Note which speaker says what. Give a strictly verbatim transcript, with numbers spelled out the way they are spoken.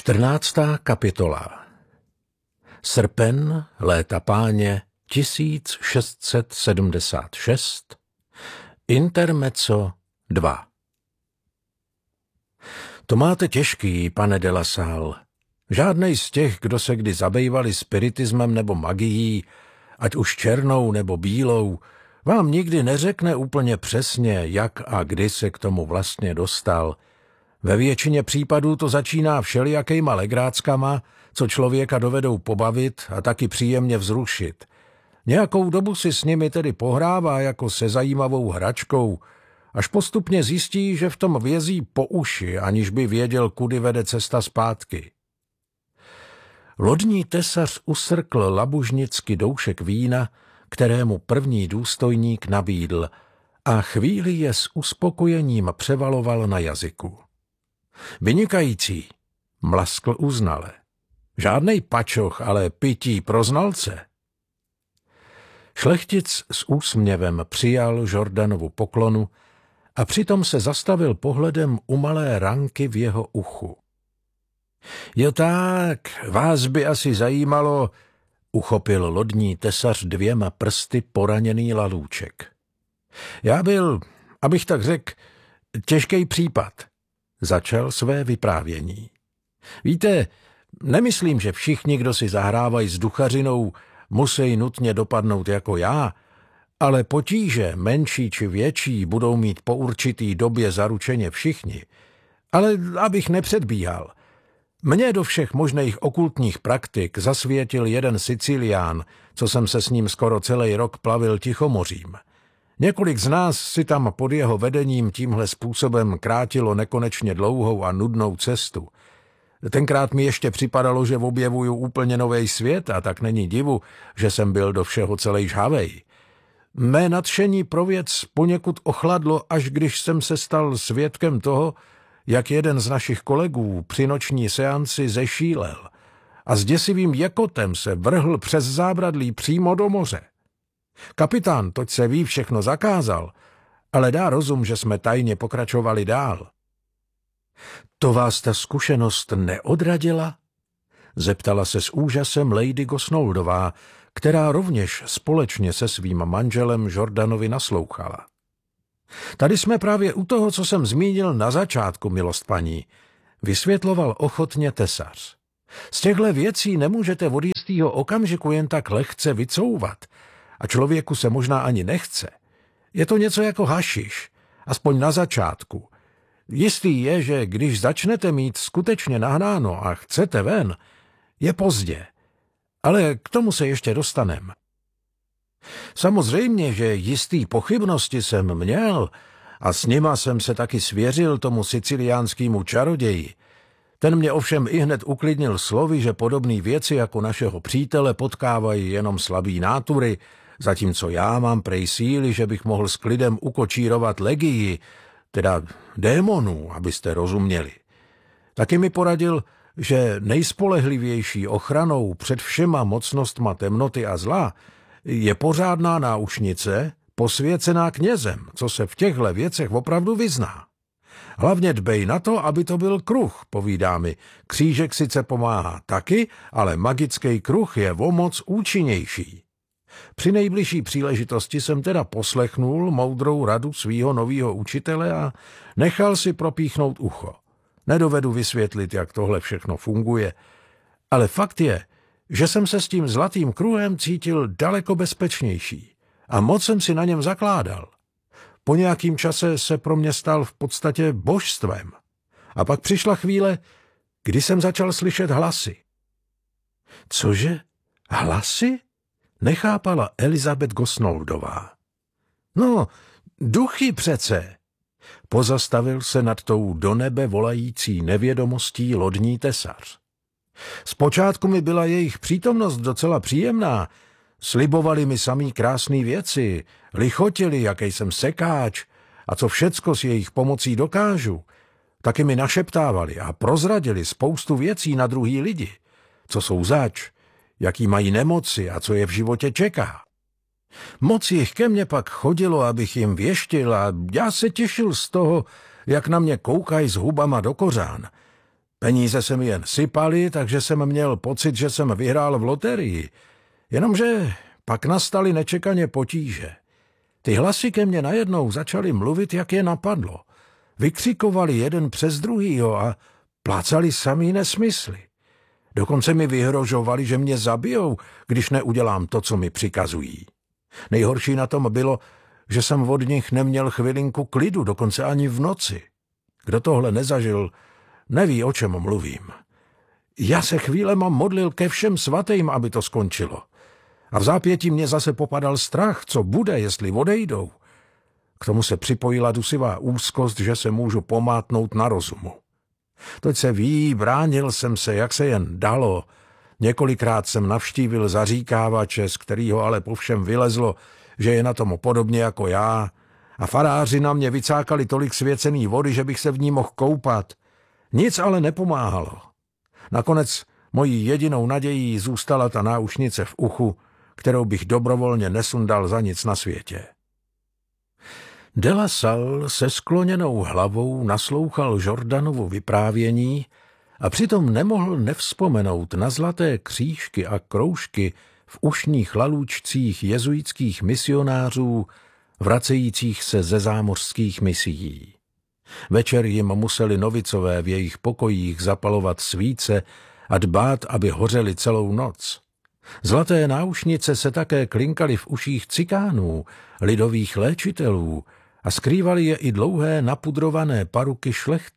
Speaker 1: Čtrnáctá kapitola. Srpen léta páně tisíc šest set sedmdesát šest. Intermezzo dva. To máte těžký, pane de la Salle. Žádnej z těch, kdo se kdy zabývali spiritismem nebo magií, ať už černou nebo bílou, vám nikdy neřekne úplně přesně, jak a kdy se k tomu vlastně dostal. Ve většině případů to začíná všelijakýma legráckama, co člověka dovedou pobavit a taky příjemně vzrušit. Nějakou dobu si s nimi tedy pohrává jako se zajímavou hračkou, až postupně zjistí, že v tom vězí po uši, aniž by věděl, kudy vede cesta zpátky. Lodní tesař usrkl labužnicky doušek vína, kterému první důstojník nabídl, a chvíli je s uspokojením převaloval na jazyku. Vynikající, mlaskl uznale. Žádnej pačoch, ale pití pro znalce. Šlechtic s úsměvem přijal Jordanovu poklonu a přitom se zastavil pohledem u malé ranky v jeho uchu. Jo tak, vás by asi zajímalo, uchopil lodní tesař dvěma prsty poraněný lalůček. Já byl, abych tak řekl, těžký případ. Začal své vyprávění. Víte, nemyslím, že všichni, kdo si zahrávají s duchařinou, musí nutně dopadnout jako já, ale potíže, menší či větší, budou mít po určitý době zaručeně všichni. Ale abych nepředbíhal, mně do všech možných okultních praktik zasvětil jeden Sicilián, co jsem se s ním skoro celý rok plavil Tichomořím. Několik z nás si tam pod jeho vedením tímhle způsobem krátilo nekonečně dlouhou a nudnou cestu. Tenkrát mi ještě připadalo, že objevuju úplně nový svět, a tak není divu, že jsem byl do všeho celý žhavej. Mé nadšení pro věc poněkud ochladlo, až když jsem se stal svědkem toho, jak jeden z našich kolegů při noční seanci zešílel a s děsivým jekotem se vrhl přes zábradlí přímo do moře. Kapitán, toť se ví, všechno zakázal, ale dá rozum, že jsme tajně pokračovali dál. To vás ta zkušenost neodradila? Zeptala se s úžasem Lady Gosnoldová, která rovněž společně se svým manželem Jordanovi naslouchala. Tady jsme právě u toho, co jsem zmínil na začátku, milost paní, vysvětloval ochotně tesař. Z těchto věcí nemůžete od jistýho okamžiku jen tak lehce vycouvat, a člověku se možná ani nechce. Je to něco jako hašiš, aspoň na začátku. Jistý je, že když začnete mít skutečně nahnáno a chcete ven, je pozdě. Ale k tomu se ještě dostaneme. Samozřejmě, že jistý pochybnosti jsem měl a s nima jsem se taky svěřil tomu siciliánskému čaroději. Ten mě ovšem ihned uklidnil slovy, že podobné věci jako našeho přítele potkávají jenom slabý nátury, zatímco já mám prej síly, že bych mohl s klidem ukočírovat legii, teda démonů, abyste rozuměli. Taky mi poradil, že nejspolehlivější ochranou před všema mocnostma temnoty a zla je pořádná náušnice, posvěcená knězem, co se v těchto věcech opravdu vyzná. Hlavně dbej na to, aby to byl kruh, povídá mi. Křížek sice pomáhá taky, ale magický kruh je o moc účinnější. Při nejbližší příležitosti jsem teda poslechnul moudrou radu svýho novýho učitele a nechal si propíchnout ucho. Nedovedu vysvětlit, jak tohle všechno funguje, ale fakt je, že jsem se s tím zlatým kruhem cítil daleko bezpečnější a moc jsem si na něm zakládal. Po nějakým čase se pro mě stal v podstatě božstvem. A pak přišla chvíle, kdy jsem začal slyšet hlasy. Cože? Hlasy? Nechápala Elizabeth Gosnoldová. No, duchy přece. Pozastavil se nad tou do nebe volající nevědomostí lodní tesař. Zpočátku mi byla jejich přítomnost docela příjemná. Slibovali mi samý krásný věci, lichotili, jaký jsem sekáč a co všecko s jejich pomocí dokážu. Taky mi našeptávali a prozradili spoustu věcí na druhý lidi, co jsou zač, jaký mají nemoci a co je v životě čeká. Moc jich ke mně pak chodilo, abych jim věštil, a já se těšil z toho, jak na mě koukají s hubama do kořán. Peníze se mi jen sypaly, takže jsem měl pocit, že jsem vyhrál v loterii. Jenomže pak nastaly nečekaně potíže. Ty hlasy ke mně najednou začaly mluvit, jak je napadlo. Vykřikovali jeden přes druhýho a plácali samý nesmysly. Dokonce mi vyhrožovali, že mě zabijou, když neudělám to, co mi přikazují. Nejhorší na tom bylo, že jsem od nich neměl chvilinku klidu, dokonce ani v noci. Kdo tohle nezažil, neví, o čem mluvím. Já se chvílema modlil ke všem svatým, aby to skončilo. A v zápětí mě zase popadal strach, co bude, jestli odejdou. K tomu se připojila dusivá úzkost, že se můžu pomátnout na rozumu. Toť se ví, bránil jsem se, jak se jen dalo. Několikrát jsem navštívil zaříkávače, z kterého ale po všem vylezlo, že je na tom podobně jako já, a faráři na mě vycákali tolik svěcený vody, že bych se v ní mohl koupat. Nic ale nepomáhalo. Nakonec mojí jedinou nadějí zůstala ta náušnice v uchu, kterou bych dobrovolně nesundal za nic na světě. De La Salle se skloněnou hlavou naslouchal Jordanovu vyprávění a přitom nemohl nevzpomenout na zlaté křížky a kroužky v ušních lalůčcích jezuitských misionářů vracejících se ze zámořských misií. Večer jim museli novicové v jejich pokojích zapalovat svíce a dbát, aby hořely celou noc. Zlaté náušnice se také klinkaly v uších cikánů, lidových léčitelů, a skrývaly je i dlouhé napudrované paruky šlechty.